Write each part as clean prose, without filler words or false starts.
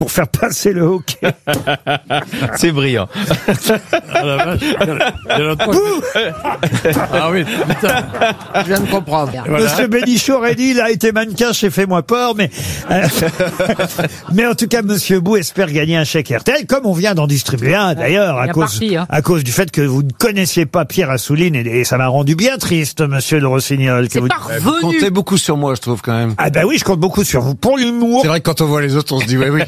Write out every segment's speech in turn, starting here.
pour faire passer le hockey. C'est brillant. Ah la vache. Ah oui, putain. Je viens de comprendre. Voilà. Monsieur Bénichou aurait dit, il a été mannequin chez Fais-moi peur, mais mais en tout cas, Monsieur Bou espère gagner un chèque RTL, comme on vient d'en distribuer un d'ailleurs, à cause du fait que vous ne connaissiez pas Pierre Assouline, et ça m'a rendu bien triste, Monsieur Le Rossignol. Vous comptez beaucoup sur moi, je trouve, quand même. Ah ben oui, je compte beaucoup sur vous pour l'humour. C'est vrai que quand on voit les autres, on se dit oui.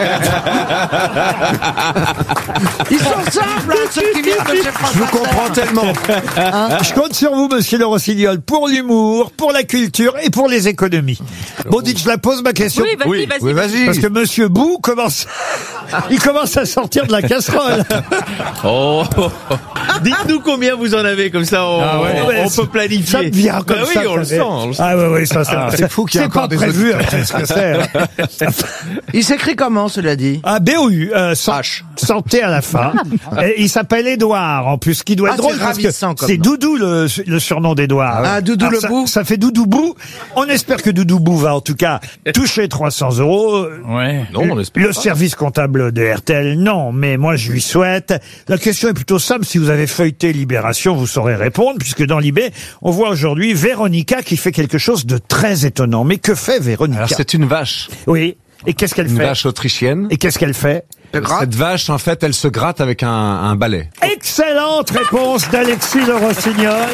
Ils sont simples, hein, ceux qui viennent de chez France Je vous Inter. comprends tellement. Je compte sur vous, Monsieur Le Rossignol, pour l'humour, pour la culture et pour les économies. Bon, dites, je la pose ma question. Oui, vas-y. Parce que Monsieur Bou il commence à sortir de la casserole. Oh. Dites-nous combien vous en avez, comme ça on peut planifier. Ça vient comme bah ça. oui, on le sent. Ah oui, ça c'est fou qu'il y ait encore des prévu, c'est ce que c'est. Il s'écrit comment, cela dit? Ah, BOU, santé à la fin. Et il s'appelle Édouard, en plus, qui doit être drôle parce que c'est Doudou le surnom d'Édouard. Ah, Doudou le Bou. Ça fait Doudou Bou. On espère que Doudou Bou va en tout cas toucher 300 €. Ouais. Non, on espère Le pas. service comptable de RTL, non, mais moi je lui souhaite. La question est plutôt simple. Si vous avez feuilleté Libération, vous saurez répondre, puisque dans Libé, on voit aujourd'hui Véronica qui fait quelque chose de très étonnant. Mais que fait Véronica? Alors, c'est une vache. Oui. Et qu'est-ce qu'elle Une fait? vache autrichienne. Et qu'est-ce qu'elle fait? Cette vache, en fait, elle se gratte avec un balai. Excellente réponse d'Alexis Le Rossignol.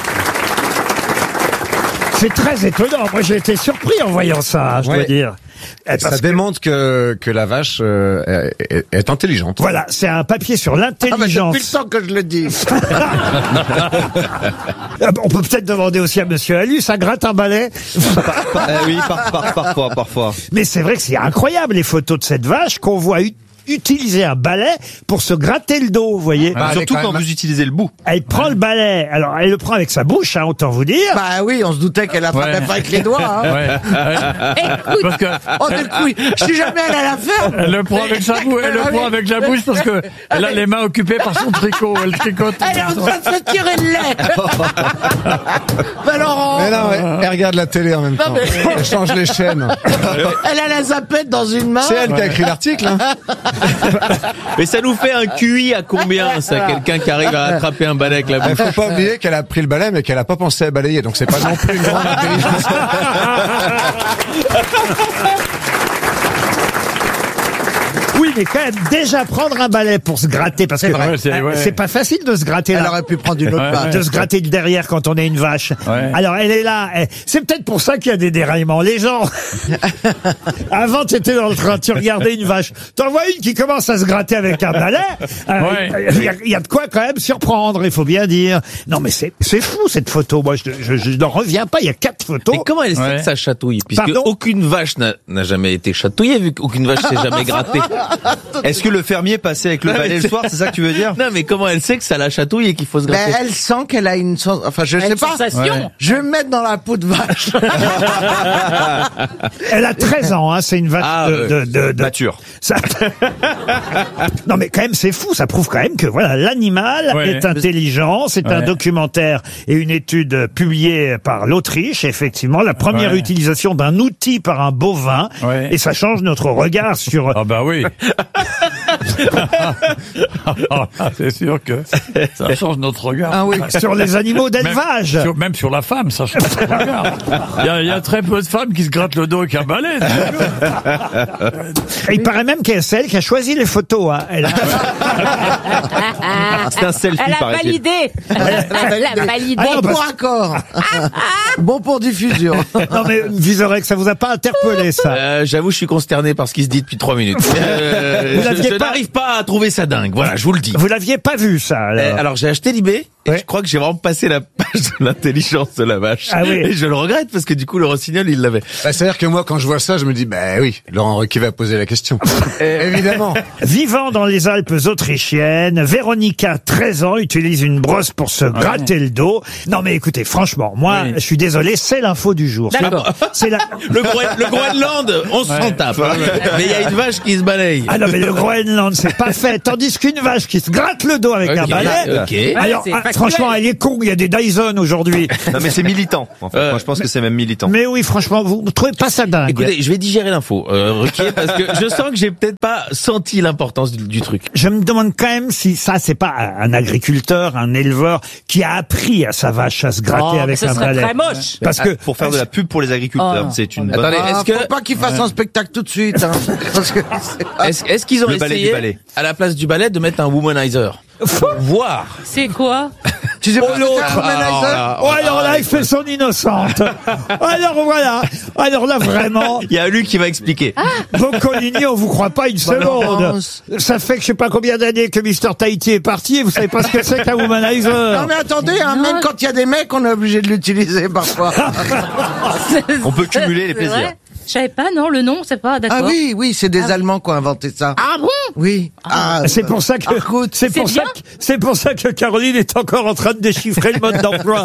C'est très étonnant. Moi, j'ai été surpris en voyant ça, je dois dire. Ça démontre que la vache est intelligente. Voilà, c'est un papier sur l'intelligence. Depuis le temps que je le dis. On peut peut-être demander aussi à Monsieur Allu, ça gratte un balai. Oui, parfois. Mais c'est vrai que c'est incroyable les photos de cette vache qu'on voit utiliser un balai pour se gratter le dos, vous voyez. Surtout quand vous utilisez le bout. Elle prend le balai, alors elle le prend avec sa bouche, hein, autant vous dire. Bah oui, on se doutait qu'elle attrapait pas avec les doigts. Hein. Ouais. Parce que Oh, des couilles. Je suis jamais allé à la ferme. elle le prend avec sa bouche, elle le prend avec la bouche parce que elle a les mains occupées par son tricot, elle tricote. Elle est en train de se tirer le lait. Bah Laurent. Mais non, elle regarde la télé en même temps. Elle change les chaînes. Elle a la zapette dans une main. C'est elle qui a écrit l'article, hein. Mais ça nous fait un QI à combien, ça, quelqu'un qui arrive à attraper un balai avec la Il bouche? faut pas oublier qu'elle a pris le balai, mais qu'elle a pas pensé à balayer. Donc c'est pas non plus une grande intelligence. Oui, mais quand même, déjà prendre un balai pour se gratter, parce que vrai, c'est pas facile de se gratter Elle là. aurait pu prendre une autre Ouais, vache. De se gratter le derrière quand on est une vache. Ouais. Alors elle est là. C'est peut-être pour ça qu'il y a des déraillements. Les gens, avant tu étais dans le train, tu regardais une vache. T'en vois une qui commence à se gratter avec un balai. Ouais. Il y a de quoi quand même surprendre, il faut bien dire. Non mais c'est fou cette photo. Moi je n'en reviens pas. Il y a 4 photos. Mais comment elle sait que ça chatouille? Puisque Pardon aucune vache n'a jamais été chatouillée, vu qu'aucune vache s'est jamais grattée. Est-ce que le fermier passait avec le balai le soir, c'est ça que tu veux dire? Non, mais comment elle sait que ça la chatouille et qu'il faut se Ben, gratter? elle sent qu'elle a une sens... Enfin, je sais pas. Ouais. Je vais me mettre dans la peau de vache. Elle a 13 ans. Hein, c'est une vache de Mature. Ça... Non mais quand même c'est fou, ça prouve quand même que voilà l'animal est intelligent. C'est un documentaire et une étude publiée par l'Autriche. Effectivement, la première utilisation d'un outil par un bovin et ça change notre regard sur. Ah bah oui. C'est sûr que ça change notre regard. Ah oui. Sur les animaux d'élevage. Même sur la femme, ça change notre regard. Il y a très peu de femmes qui se grattent le dos avec un balai. Et il paraît même qu'elle c'est elle qui a choisi les photos. Hein. Elle a... C'est un selfie, Elle a paraît-il. validé. Elle a validé. Ah non, Bon pour accord. Bon pour diffusion. Non mais Vizorek, ça vous a pas interpellé ça? J'avoue, je suis consterné par ce qui se dit depuis 3 minutes. Je n'arrive pas à trouver ça dingue. Voilà, je vous le dis. Vous l'aviez pas vu ça alors? Alors j'ai acheté Libé et je crois que j'ai vraiment passé la page de l'intelligence de la vache. Ah oui. Et je le regrette parce que du coup le Rossignol il l'avait. Bah, c'est-à-dire que moi, quand je vois ça, je me dis, bah oui, Laurent Ruquier va poser la question. Évidemment. Vivant dans les Alpes autrichiennes, Véronica, 13 ans, utilise une brosse pour se gratter le dos. Non mais écoutez, franchement, moi, je suis désolé, c'est l'info du jour. D'accord. C'est la... Le Groenland, on s'en tape. Mais il y a une vache qui se balaye. Ah non mais le Groenland, c'est pas fait. Tandis qu'une vache qui se gratte le dos avec un balai. Ok. Alors, c'est Franchement, elle est con, il y a des Dyson aujourd'hui. Non, mais c'est militant. En fait. Moi, je pense que c'est même militant. Mais oui, franchement, vous ne trouvez pas ça dingue? Écoutez, je vais digérer l'info, Ruquier, parce que je sens que j'ai peut-être pas senti l'importance du truc. Je me demande quand même si ça, c'est pas un agriculteur, un éleveur qui a appris à sa vache à se gratter avec un balai. très moche. Parce que Pour faire de la pub pour les agriculteurs, c'est une bonne... Attendez, Faut pas qu'il fasse un spectacle tout de suite, hein. Parce que est-ce qu'ils ont Le balai du essayé, balai. à la place du balai, de mettre un womanizer? Voir. C'est quoi? tu sais pas l'autre. c'est un womanizer Oh, alors là, il fait son innocente. Alors voilà. Alors là, vraiment, Il y a Luc qui va expliquer. Boccolini, on vous croit pas une seconde. Balance. Ça fait que je sais pas combien d'années que Mr. Tahiti est parti et vous savez pas ce que c'est qu'un womanizer. Non mais attendez, hein, même quand il y a des mecs, on est obligé de l'utiliser parfois. On peut cumuler les C'est vrai? plaisirs. Je savais pas, non, le nom, c'est pas, d'accord. Ah oui, c'est des Allemands qui ont inventé ça. Ah bon? Oui. Ah, C'est pour ça que écoute, c'est pour ça que Caroline est encore en train de déchiffrer le mode d'emploi.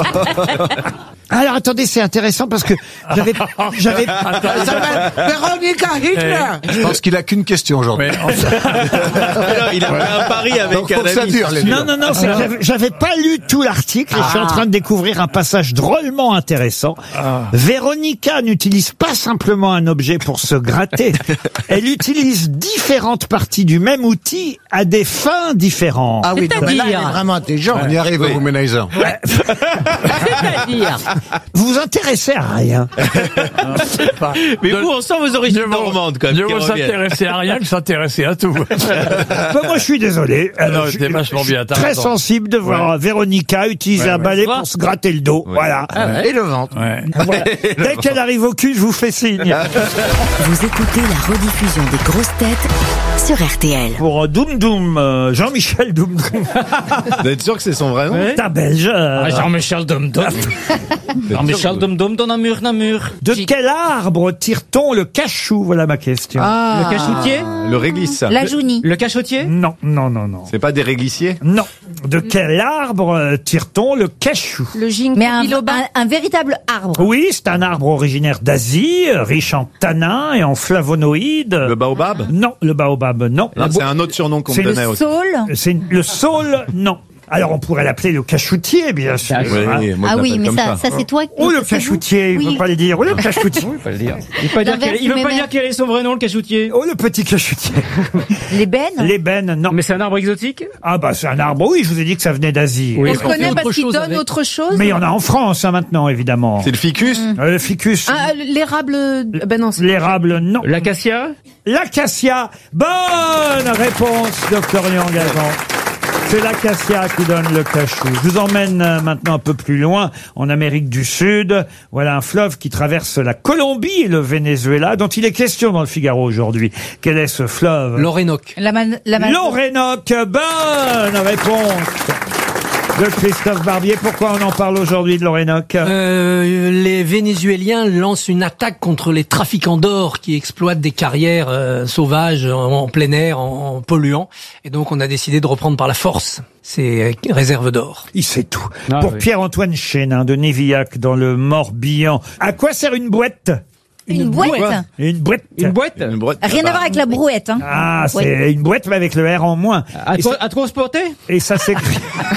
Alors attendez, c'est intéressant parce que j'avais ça s'appelle Véronica Hitler. Je pense qu'il a qu'une question aujourd'hui. Il a fait un pari avec Donc, un faut que ça ami. dure, les Non, c'est que j'avais pas lu tout l'article et je suis en train de découvrir un passage drôlement intéressant. Véronica n'utilise pas simplement un objet pour se gratter. Elle utilise différentes parties du même outil à des fins différentes. Ah oui, non, mais là, il est C'est-à-dire vraiment intelligent. On y arrive au womanizer. C'est-à-dire. Vous vous intéressez à rien. Mais vous, on sent vos origines normandes, quand même. Je qui vous reviennent. s'intéresser à rien que s'intéresser à tout. Ben, moi, je suis désolé. non, Je c'était suis- vachement je suis bien, t'as très raison. sensible de voir Véronica utiliser un balai pour se gratter le dos. Voilà. Et le ventre. Ouais. Voilà. Dès qu'elle arrive au cul, je vous fais signe. Vous écoutez la rediffusion des grosses têtes sur RTL. Pour Doum Doum, Jean-Michel Doum Doum. Vous êtes sûr que c'est son vrai nom? C'est un Belge. Jean-Michel Dom-Dom. Jean-Michel Dom-Dom dans un mur, De quel arbre tire-t-on le cachou? Voilà ma question. Le cachoutier? Le réglisse. La Jounie. Le cachotier? Non. C'est pas des réglissiers? Non. De quel arbre tire-t-on le cachou? Le ginkgo Mais biloba. un véritable arbre. Oui, c'est un arbre originaire d'Asie, riche en tanins et en flavonoïdes. Le baobab? Non, le baobab, non. Non, c'est un autre surnom qu'on C'est me le donnait aussi. Saule. C'est le saule, non. Alors on pourrait l'appeler le cachoutier, bien sûr. hein. Oui, moi, Ah je oui, l'appelle mais comme ça c'est toi. Oh, le c'est vous. cachoutier, il Oui. veut pas le dire. Oh, le cachoutier. Il peut pas dire L'inverse, il veut mais pas même- dire quel est son vrai nom, le cachoutier. Oh, le petit cachoutier. L'ébène. L'ébène, non. Mais c'est un arbre exotique? Ah bah c'est un arbre, oui, je vous ai dit que ça venait d'Asie. Oui. On le connaît autre parce qu'il chose donne avec. autre chose. Mais il y en a en France hein, maintenant, évidemment. C'est le ficus? Le ficus, Ah, l'érable. Ben non, c'est. l'érable, non. L'acacia? L'acacia. Bonne réponse de Florian Gazan. C'est l'acacia qui donne le cachou. Je vous emmène maintenant un peu plus loin, en Amérique du Sud. Voilà un fleuve qui traverse la Colombie et le Venezuela, dont il est question dans le Figaro aujourd'hui. Quel est ce fleuve? L'Orénoque. L'Orénoque. Bonne réponse de Christophe Barbier. Pourquoi on en parle aujourd'hui de l'Orénoque? Les Vénézuéliens lancent une attaque contre les trafiquants d'or qui exploitent des carrières sauvages en plein air, en polluant. Et donc on a décidé de reprendre par la force ces réserves d'or. Il sait tout. Ah, Pour oui. Pierre-Antoine Chénin de Névillac dans le Morbihan. À quoi sert une boîte? Une boîte. Une boîte. Une boîte? Une brotte. Rien à voir avec la brouette. Hein. Ah, c'est une boîte mais avec le R en moins. Et ça, À transporter? et ça s'écrit.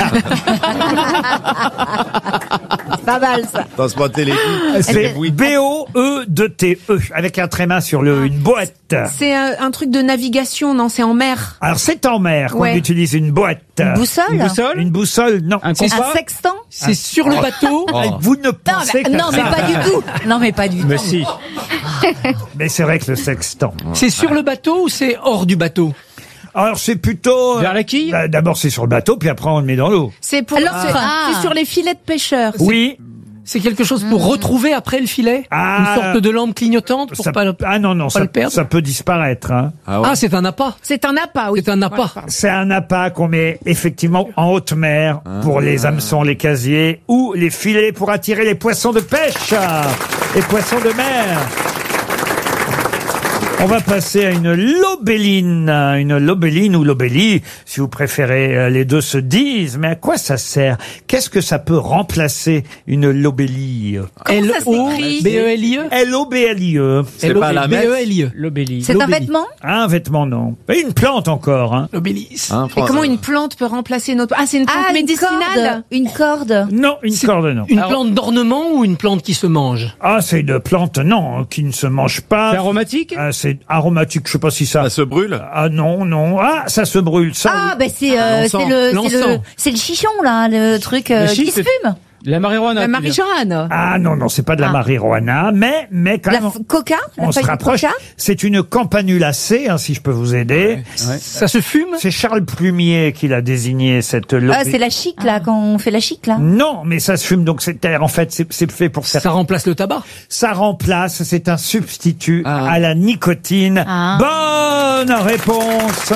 C'est pas mal ça. Transporter les C'est B-O-E-T-E avec un tréma sur le une boîte. C'est un truc de navigation, non? C'est en mer. Alors c'est en mer qu'on Ouais. utilise une boîte. Une boussole. Une boussole, non. Un Un compas? sextant. C'est sur le bateau. Vous ne Non, pensez mais, qu'à non, mais ça. pas du tout. Non, mais pas du tout. Mais si. Mais c'est vrai que le sextant. C'est sur le bateau ou c'est hors du bateau? Alors c'est plutôt... Vers la quille? Bah, d'abord c'est sur le bateau, puis après on le met dans l'eau. C'est pour. Alors, c'est sur les filets de pêcheurs. Oui. C'est quelque chose pour retrouver après le filet? Ah. Une sorte de lampe clignotante pour Ça- pas le... Ah non, pas ça, le perdre. ça peut disparaître. Hein. Ah, c'est un appât. C'est un appât, oui. C'est un appât. C'est un appât qu'on met effectivement en haute mer pour les hameçons, les casiers ou les filets pour attirer les poissons de pêche, les poissons de mer. On va passer à une lobéline. Une lobéline ou lobélie, si vous préférez. Les deux se disent. Mais à quoi ça sert? Qu'est-ce que ça peut remplacer une lobélie? L-O-B-E-L-I-E. L-O-B-L-I-E. C'est pas la messe. B-E-L-I-E. L'obélie. C'est un vêtement? Un vêtement, non. Et une plante encore, hein. L'obélis. Et comment une plante peut remplacer une autre? Ah, c'est une plante médicinale. Une corde. Non, une corde, non. Une plante d'ornement ou une plante qui se mange? Ah, c'est une plante, non, qui ne se mange pas. C'est aromatique? Ah, c'est aromatique, je sais pas si ça... Ça se brûle? Ah non, non. Ah, ça se brûle, ça. Ah, ben c'est le chichon là, le truc Le qui shit, se fume. La marijuana. La marijuana. Ah non, non, c'est pas de la marijuana, mais quand La même, coca. on La se feuille de rapproche. coca. C'est une campanulacée, hein, si je peux vous aider. Ça se fume? C'est Charles Plumier qui l'a désigné, cette Ah, c'est la chic là, quand on fait la chic là. Non, mais ça se fume, donc en fait, c'est fait pour ça. Ça remplace le tabac? Ça remplace, c'est un substitut à la nicotine. Ah. Bonne réponse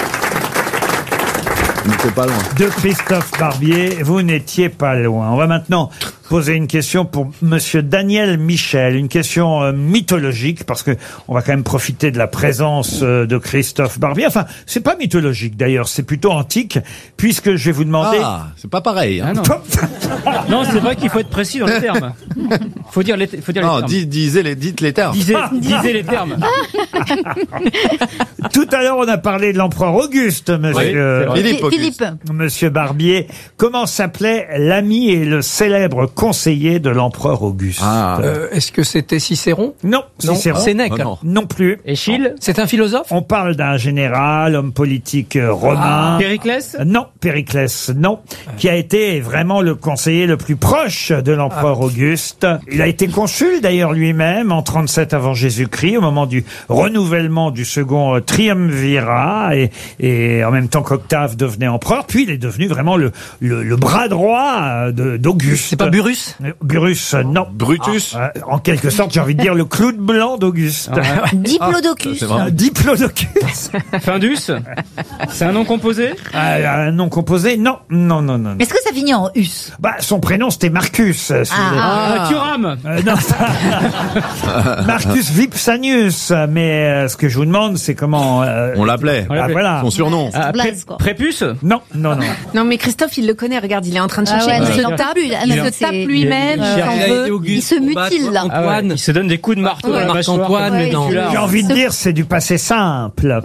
C'est pas loin. de Christophe Barbier. Vous n'étiez pas loin. On va maintenant poser une question pour monsieur Daniel Michel, une question mythologique, parce que on va quand même profiter de la présence de Christophe Barbier. Enfin, c'est pas mythologique d'ailleurs, c'est plutôt antique, puisque je vais vous demander... Ah, c'est pas pareil. Hein. Ah non. Non, c'est vrai qu'il faut être précis dans les termes. Faut dire les Non, termes. dites les termes. Disez les termes. Tout à l'heure, on a parlé de l'empereur Auguste, monsieur, Oui, c'est vrai. Philippe. monsieur Barbier. Comment s'appelait l'ami et le célèbre conseiller de l'empereur Auguste? Est-ce que c'était Cicéron? Non, Non, Cicéron. Sénèque. Oh, non. Non plus. Échille? C'est un philosophe? On parle d'un général, homme politique romain. Périclès? Non, Périclès, non. Qui a été vraiment le conseiller le plus proche de l'empereur Auguste. Il a été consul d'ailleurs lui-même en 37 avant Jésus-Christ, au moment du renouvellement du second triumvirat, et en même temps qu'Octave devenait empereur. Puis il est devenu vraiment le bras droit d'Auguste. C'est pas Burrus? Burrus, non. Brutus? En quelque sorte, j'ai envie de dire le clou de blanc d'Auguste. Diplodocus. C'est vraiment- Diplodocus. Findus? C'est un nom composé? Un nom composé? Non, non, non, non. Est-ce que ça finit en us? Bah, son prénom c'était Marcus. si vous voulez. Thuram? Non, Marcus Vipsanius. Mais ce que je vous demande, c'est comment. On l'appelait. Ah, voilà. Son surnom. Blaise, quoi. Prépuce? Non, non, non. Non, mais Christophe, il le connaît. Regarde, il est en train de Ah chercher. ouais, il il se n'en tape, peut plus. Ah, non, il se c'est- tape lui-même. Il s'en a veut. été Auguste il se pour battre mutile, là. Antoine. Il se donne des coups de marteau Ouais, dans la Marc mâchoire. Antoine, Ouais, dans- J'ai envie de dire, c'est du passé simple.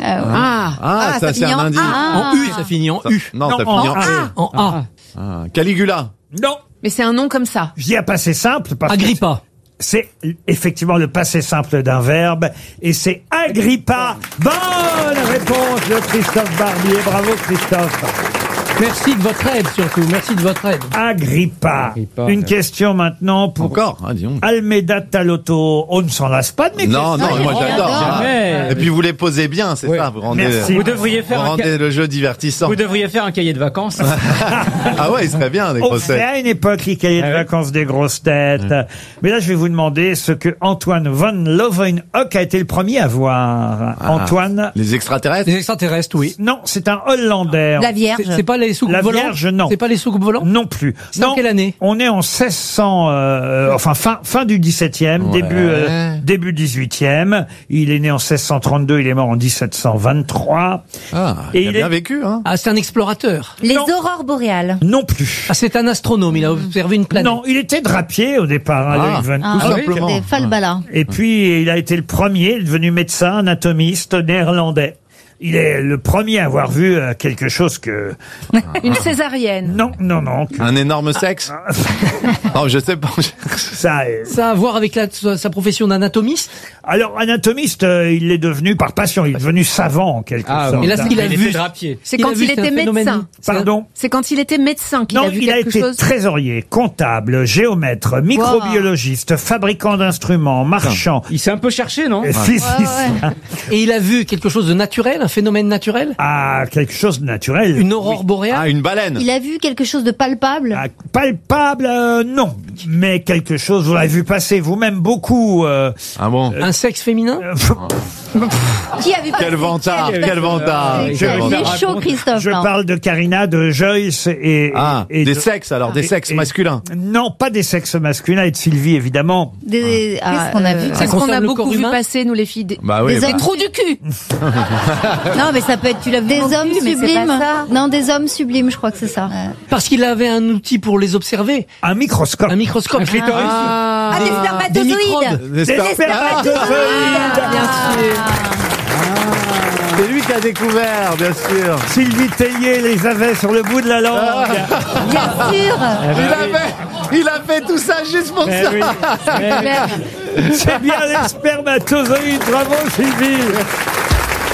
Ah, Ça c'est finit un en indice. A. En U, ça finit en U. Non, Non, ça en finit en A. E. En A. Ah, Caligula. Non. mais c'est un nom comme ça. Je dis à passé simple parce que Agrippa. c'est effectivement le passé simple d'un verbe, et c'est Agrippa. Bonne réponse de Christophe Barbier. Bravo Christophe. Merci de votre aide, surtout. Merci de votre aide. Agrippa. Une question maintenant pour Encore, dis donc. Almeida Talotto. On ne s'en lasse pas de mes Non, questions. non, moi j'adore. Jamais. Et puis vous les posez bien, c'est ça. Vous rendez, Merci. Vous devriez vous faire un rendez le jeu divertissant. Vous devriez faire un cahier de vacances. Ah ouais, il serait bien, des On grosses fait têtes. à une époque les cahiers de Ah ouais. vacances des grosses têtes. Mais là, je vais vous demander ce que Antoine von Leeuwenhoek a été le premier à voir. Antoine. Les extraterrestres? Les extraterrestres, oui. Non, c'est un Hollandais. La Vierge. C'est pas les soucoupes La volants? Vierge, non. C'est pas les soucoupes volants? Non plus. C'est en Non, quelle année? On est en 1600, enfin fin du 17e, Ouais. début 18e. Il est né en 1632, il est mort en 1723. Ah, Et il a il bien est- vécu, hein. Ah, c'est un explorateur. Les Non. aurores boréales. Non plus. Ah, c'est un astronome. Il a observé une planète. Non, il était drapier au départ, hein, Leeuwenhoek. Ah, simplement. Des Falbala. Et puis, il a été le premier, il est devenu médecin, anatomiste néerlandais. Il est le premier à avoir vu quelque chose que... Une césarienne. Non, non, non. que- Un énorme sexe? Non, je sais pas. Ça, Ça a à voir avec sa profession d'anatomiste? alors, anatomiste, il l'est devenu par passion. Il est devenu savant, en quelque sorte. Et là, ce qu'il a Il vu, était drapier. C'est il a quand vu, il c'est était un phénomène- médecin. Pardon? C'est quand il était médecin qu'il Non, a vu il a quelque été chose. trésorier, comptable, géomètre, microbiologiste, fabricant d'instruments, marchand, Il s'est un peu cherché, non? physicien. et il a vu quelque chose de naturel? un phénomène naturel? Ah, quelque chose de naturel. Une aurore boréale? Ah, une baleine. Il a vu quelque chose de palpable. Ah, palpable, non. Mais quelque chose, vous l'avez vu passer vous-même beaucoup. Ah bon? Un sexe féminin? Qui a vu passer? Quel vantard, quel vantard. Il est chaud, Christophe. Je non. parle de Karina, de Joyce et Des de- sexes alors, des sexes et- masculins. Non, pas des sexes masculins et de Sylvie, évidemment. Qu'est-ce qu'on a vu? Ça Qu'est-ce qu'on a concerne le beaucoup corps vu humain? passer, nous les filles Bah oui. Des bah. hommes trous du cul. Non, mais ça peut être, tu l'as vu des Non hommes plus, mais c'est sublimes. pas ça. Non, des hommes sublimes, je crois que c'est ça. Parce qu'il avait un outil pour les observer. Un microscope. Un microscope. Un clitoris. Ah, des spermatozoïdes. microbes. Des spermatozoïdes. Bien sûr. C'est lui qui a découvert, bien sûr. Sylvie Tellier les avait sur le bout de la langue. Bien sûr. Il a fait tout ça juste pour Eh ça. oui. C'est bien les spermatozoïdes. Bravo Sylvie.